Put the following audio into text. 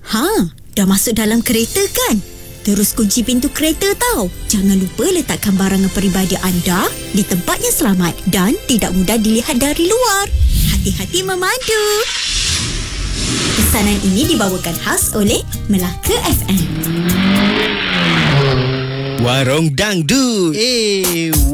Dah masuk dalam kereta kan? Terus kunci pintu kereta tau. Jangan lupa letakkan barangan peribadi anda di tempat yang selamat dan tidak mudah dilihat dari luar. Hati-hati memandu. Pesanan ini dibawakan khas oleh Melaka FM. Warung Dangdut.